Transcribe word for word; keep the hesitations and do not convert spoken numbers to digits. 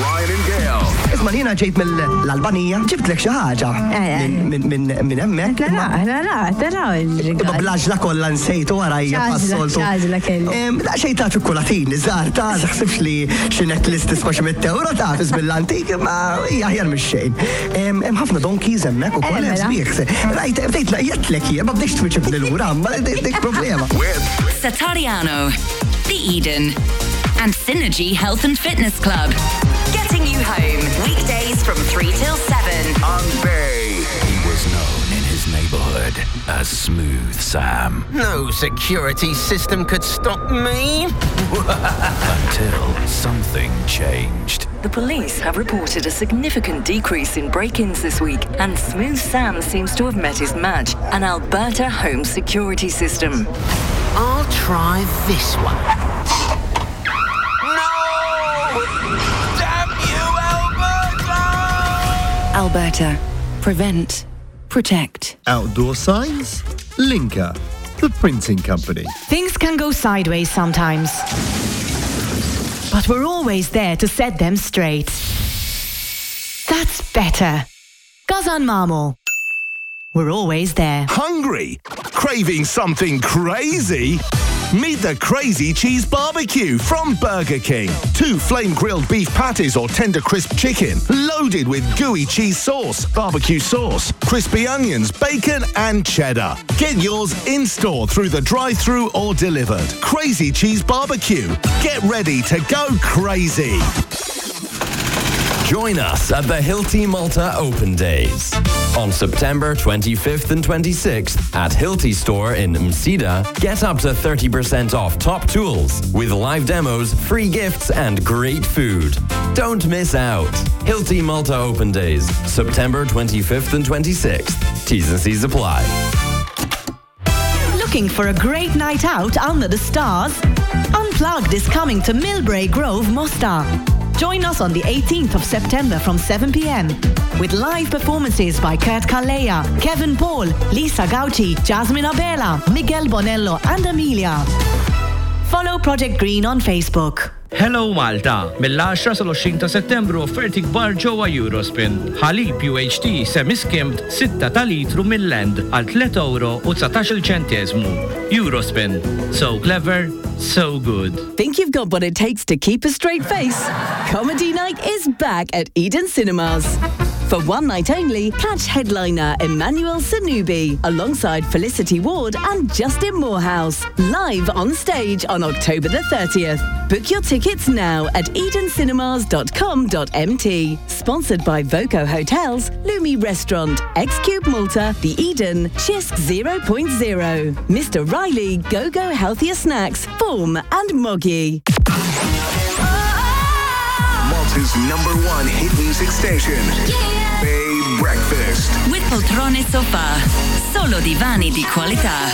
Ryan and Gail. Isma' jiena ġejt mill-Albanija, ġibtlek xi ħaġa minn hemmhekk. La la la, taraw il-rigal. Blaġla kollha nsejtu warajja passoltu. Xaġla kelli. Xejn ta' ċokkolatin, żgħar ta' taħsibx li xi necklace tiswa xi mit euro ta' bisbill-antik ma hija aħjar mix-xejn. Hemm ħafna donkeys hemmhekk ukoll hemm sbieħ. Rajt bdejt laqjetlek hija ma bdejx twiċċib lil wara, ma dik problema. Satariano, The Eden, and Synergy Health and Fitness Club. Getting you home weekdays from three till seven. On Bay. He was known in his neighborhood as Smooth Sam. No security system could stop me. Until something changed. The police have reported a significant decrease in break-ins this week, and Smooth Sam seems to have met his match, an Alberta home security system. I'll try this one. No! Damn you, Alberta! Alberta. Prevent. Protect. Outdoor signs? Linka, the printing company. Things can go sideways sometimes, but we're always there to set them straight. That's better. Gazan Mamo. We're always there. Hungry? Craving something crazy? Meet the Crazy Cheese Barbecue from Burger King. Two flame-grilled beef patties or tender crisp chicken, loaded with gooey cheese sauce, barbecue sauce, crispy onions, bacon and cheddar. Get yours in-store through the drive-thru or delivered. Crazy Cheese Barbecue. Get ready to go crazy. Join us at the Hilti Malta Open Days on September twenty-fifth and twenty-sixth at Hilti Store in Msida. Get up to thirty percent off top tools with live demos, free gifts and great food. Don't miss out. Hilti Malta Open Days, September twenty-fifth and twenty-sixth. T's and C's apply. Looking for a great night out under the stars? Unplugged is coming to Millbrae Grove, Mostar. Join us on the eighteenth of September from seven p.m. with live performances by Kurt Kalleja, Kevin Paul, Lisa Gauci, Jasmine Abela, Miguel Bonello and Amelia. Follow Project Green on Facebook. Hello Malta! Mill-għaxra sal-għoxrin ta' Settembru offerti kbar ġewwa Eurospin. Ħalib U H T semi-skimmed sitta ta' litru mill-Land għal tliet euro u tsatax-il ċenteżmu. Eurospin. So clever, so good. Think you've got what it takes to keep a straight face? Comedy Night is back at Eden Cinemas. For one night only, catch headliner Emmanuel Sanubi alongside Felicity Ward and Justin Morehouse live on stage on October the thirtieth. Book your tickets now at eden cinemas dot com dot m t. Sponsored by Voco Hotels, Lumi Restaurant, X-Cube Malta, The Eden, Chisk zero point zero, Mister Riley, Go-Go Healthier Snacks, Form and Moggy. Malta's number one hit music station. Bay Breakfast. With poltrone sofà. Solo divani di qualità.